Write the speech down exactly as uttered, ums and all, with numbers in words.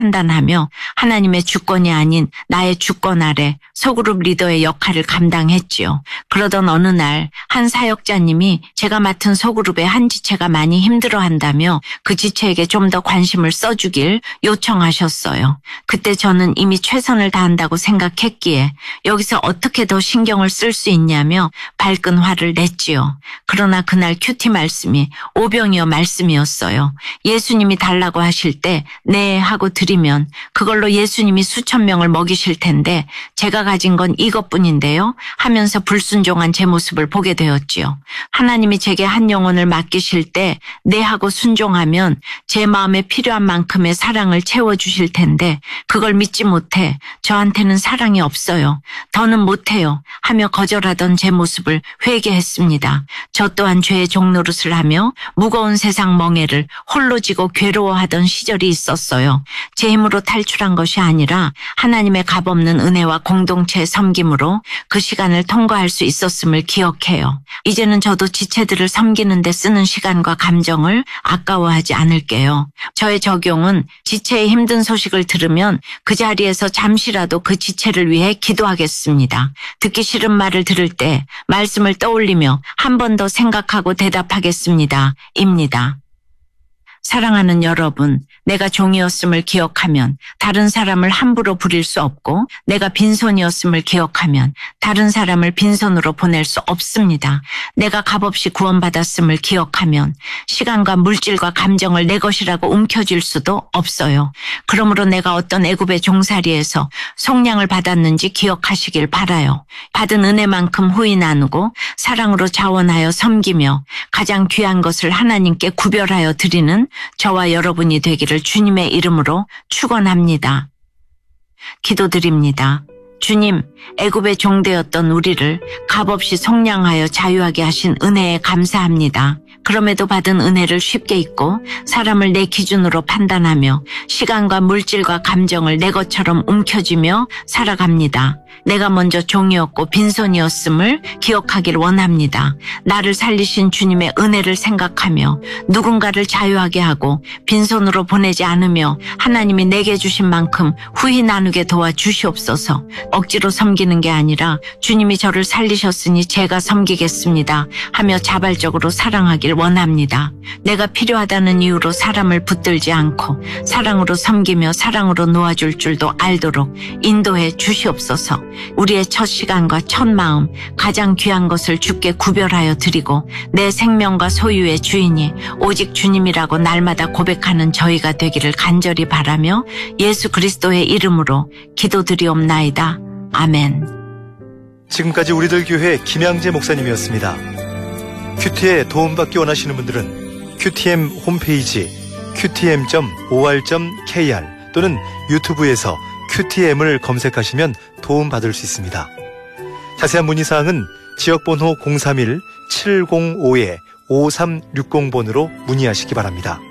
판단하며 하나님의 주권이 아닌 나의 주권 아래 소그룹 리더의 역할을 감당했지요. 그러던 어느 날 한 사역자님이 제가 맡은 소그룹의 한 지체가 많이 힘들어한다며 그 지체에게 좀 더 관심을 써주길 요청하셨어요. 그때 저는 이미 최선을 다한다고 생각했기에 여기서 어떻게 더 신경을 쓸 수 있냐며 발끈 화를 냈지요. 그러나 그날 큐티 말씀이 오병이어 말씀이었어요. 예수님이 달라고 하실 때 네 하고 드리면 그걸로 예수님이 수천 명을 먹이실 텐데 제가 가진 건 이것뿐인데요 하면서 불순종한 제 모습을 보게 되었지요. 하나님이 제게 한 영혼을 맡기실 때 네 하고 순종하면 제 마음에 필요한 만큼의 사랑을 채워주실 텐데 그걸 믿지 못해 저한테는 사랑이 없어요. 더는 못해요 하며 거절하던 제 모습을 회개했습니다. 저 또한 죄의 종노릇을 하며 무거운 세상 멍에를 홀로 지고 괴로워하던 시절이 있었어요. 제 힘으로 탈출한 것이 아니라 하나님의 값없는 은혜와 공동체의 섬김으로 그 시간을 통과할 수 있었음을 기억해요. 이제는 저도 지체들을 섬기는 데 쓰는 시간과 감정을 아까워하지 않을게요. 저의 적용은 지체의 힘든 소식을 들으면 그 자리에서 잠시라도 그 지체를 위해 기도하겠습니다. 듣기 싫은 말을 들을 때 말씀을 떠올리며 한 번 더 생각하고 대답하겠습니다. 입니다. 사랑하는 여러분, 내가 종이었음을 기억하면 다른 사람을 함부로 부릴 수 없고 내가 빈손이었음을 기억하면 다른 사람을 빈손으로 보낼 수 없습니다. 내가 값없이 구원받았음을 기억하면 시간과 물질과 감정을 내 것이라고 움켜쥘 수도 없어요. 그러므로 내가 어떤 애굽의 종살이에서 속량을 받았는지 기억하시길 바라요. 받은 은혜만큼 후히 나누고 사랑으로 자원하여 섬기며 가장 귀한 것을 하나님께 구별하여 드리는 저와 여러분이 되기를 주님의 이름으로 축원합니다. 기도드립니다. 주님, 애굽의 종되었던 우리를 값없이 속량하여 자유하게 하신 은혜에 감사합니다. 그럼에도 받은 은혜를 쉽게 잊고 사람을 내 기준으로 판단하며 시간과 물질과 감정을 내 것처럼 움켜쥐며 살아갑니다. 내가 먼저 종이었고 빈손이었음을 기억하길 원합니다. 나를 살리신 주님의 은혜를 생각하며 누군가를 자유하게 하고 빈손으로 보내지 않으며 하나님이 내게 주신 만큼 후히 나누게 도와주시옵소서. 억지로 섬기는 게 아니라 주님이 저를 살리셨으니 제가 섬기겠습니다 하며 자발적으로 사랑하길 원합니다. 내가 필요하다는 이유로 사람을 붙들지 않고 사랑으로 섬기며 사랑으로 놓아줄 줄도 알도록 인도해 주시옵소서. 우리의 첫 시간과 첫 마음, 가장 귀한 것을 주께 구별하여 드리고 내 생명과 소유의 주인이 오직 주님이라고 날마다 고백하는 저희가 되기를 간절히 바라며 예수 그리스도의 이름으로 기도드리옵나이다. 아멘. 지금까지 우리들 교회 김양재 목사님이었습니다. 큐티에 도움받기 원하시는 분들은 큐티엠 홈페이지 큐티엠 닷 오알 닷 케이알 또는 유튜브에서 큐티엠을 검색하시면 도움받을 수 있습니다. 자세한 문의사항은 지역번호 공삼일 칠공오 오삼육공 번으로 문의하시기 바랍니다.